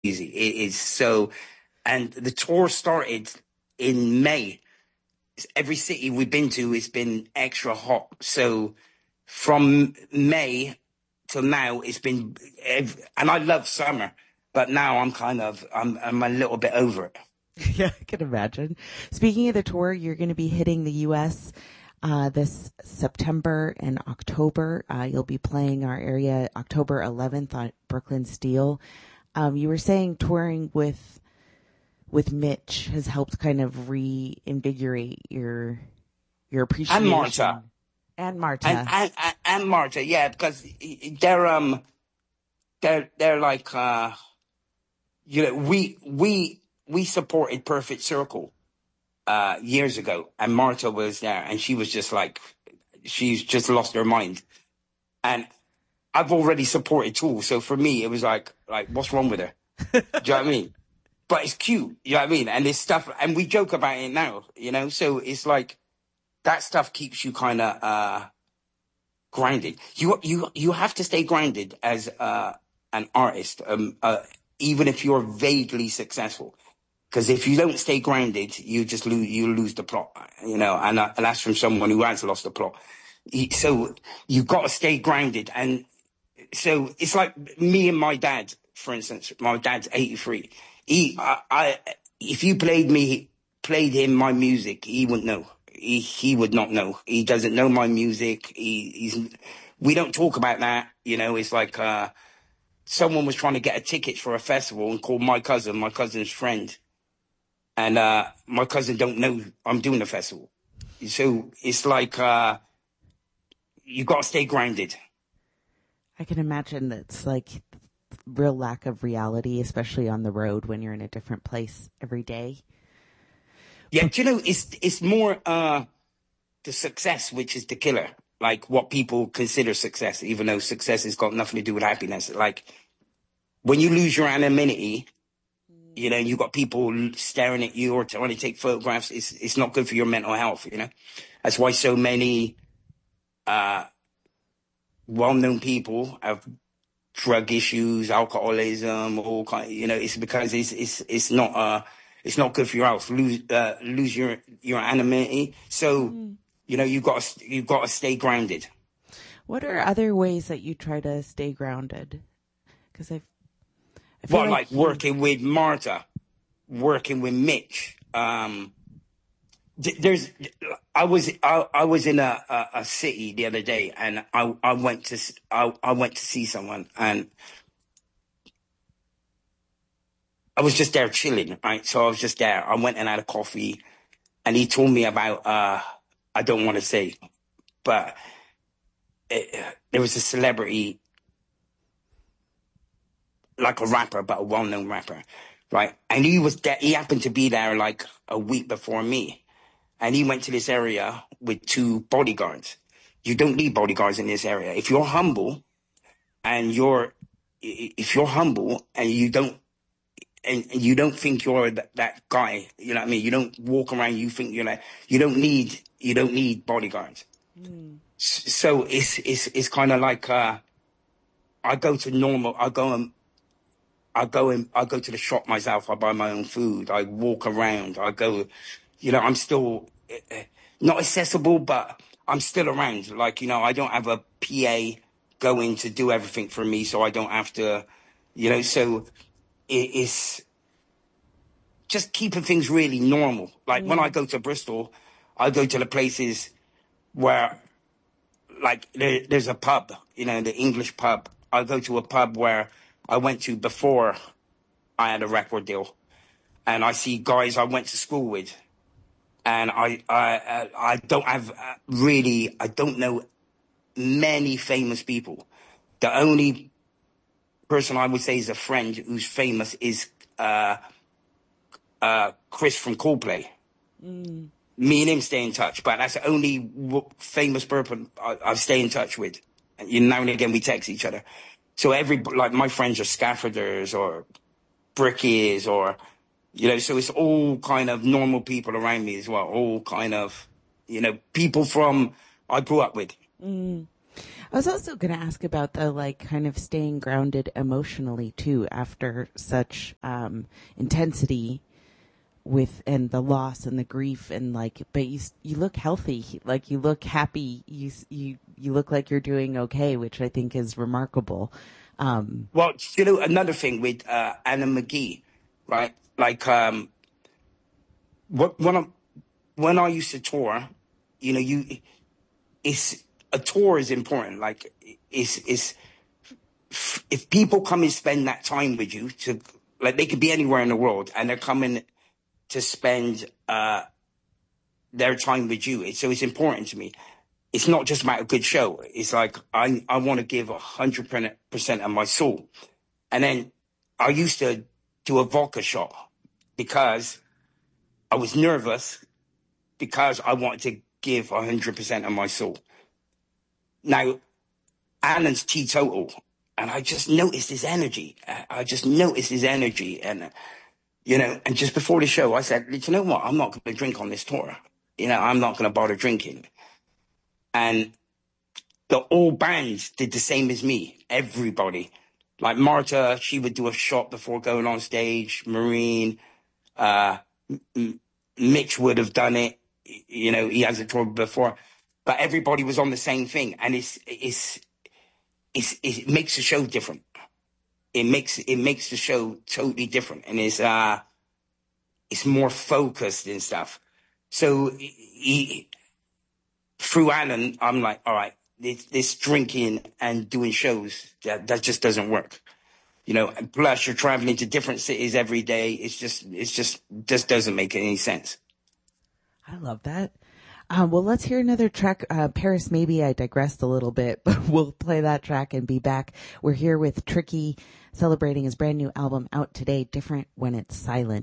It is so, and the tour started in May. Every city we've been to has been extra hot. So from May till now, it's been, and I love summer, but now I'm a little bit over it. Yeah, I can imagine. Speaking of the tour, you're going to be hitting the U.S. This September and October. You'll be playing our area October 11th on Brooklyn Steel. You were saying touring with Mitch has helped kind of reinvigorate your And Marta. appreciation. And Marta. And Marta, yeah, because they're like, we supported Perfect Circle years ago, and Marta was there, and she was just like, she's just lost her mind. And I've already supported Tool, so for me, it was like what's wrong with her? Do you know what I mean? But it's cute, you know what I mean? And this stuff, and we joke about it now, so it's like, that stuff keeps you kind of grounded. You have to stay grounded as an artist, even if you're vaguely successful. Because if you don't stay grounded, you lose the plot, and that's from someone who has lost the plot. So you got to stay grounded. And so it's like me and my dad, for instance. My dad's 83. If you played him my music, he wouldn't know. He would not know. He doesn't know my music. We don't talk about that. It's like, someone was trying to get a ticket for a festival and called my cousin's friend. And, my cousin don't know I'm doing a festival. So it's like, you got to stay grounded. I can imagine that's like real lack of reality, especially on the road when you're in a different place every day. Yeah, it's more the success which is the killer. Like what people consider success, even though success has got nothing to do with happiness. Like when you lose your anonymity, you got people staring at you or trying to take photographs. It's not good for your mental health. That's why so many well-known people have drug issues, alcoholism, all kind. It's because it's not good for your health. Lose your anonymity. So you got to stay grounded. What are other ways that you try to stay grounded? Because I feel like working with Marta, working with Mitch. I was in a city the other day, and I went to see someone, and I was just there chilling, right? So I was just there. I went and had a coffee, and he told me about I don't want to say, but there was a celebrity, like a rapper, but a well-known rapper, right? And he was there. He happened to be there like a week before me. And he went to this area with 2 bodyguards. You don't need bodyguards in this area. If you're humble and you don't think you're that guy, you know what I mean? You don't walk around, you think you're like, you don't need bodyguards. So it's kind of like, I go to the shop myself. I buy my own food. I walk around. I go, I'm still not accessible, but I'm still around. Like, I don't have a PA going to do everything for me, so I don't have to, so it's just keeping things really normal. Like when I go to Bristol, I go to the places where, like, there's a pub, the English pub. I go to a pub where I went to before I had a record deal, and I see guys I went to school with, and I don't have I don't know many famous people. The only person I would say is a friend who's famous is Chris from Coldplay. Me and him stay in touch, but that's the only famous person I stay in touch with. And now and again we text each other. So like my friends are scaffolders or brickies or, so it's all kind of normal people around me as well. All kind of, people I grew up with. I was also going to ask about the like kind of staying grounded emotionally too after such intensity with and the loss and the grief and like, but you look healthy, like you look happy, you look like you're doing okay, which I think is remarkable. Well, another thing with Anna McGee, right? Like when I used to tour, it's a tour is important. Like it's if people come and spend that time with you like they could be anywhere in the world and they're coming to spend their time with you. So it's important to me. It's not just about a good show. It's like I want to give 100% of my soul. And then I used to do a vodka shot because I was nervous because I wanted to give 100% of my soul. Now, Alan's teetotal, and I just noticed his energy. And, and just before the show, I said, you know what? I'm not going to drink on this tour. I'm not going to bother drinking. And the all bands did the same as me. Everybody. Like Marta, she would do a shot before going on stage. Marine, Mitch would have done it. He hasn't toured before. But everybody was on the same thing. And it makes the show different. It makes the show totally different. And it's more focused and stuff. So through Alan, I'm like, all right, this drinking and doing shows, that just doesn't work. And plus you're traveling to different cities every day. It's just doesn't make any sense. I love that. Well, let's hear another track. Paris, maybe I digressed a little bit, but we'll play that track and be back. We're here with Tricky celebrating his brand new album out today, Different When It's Silent.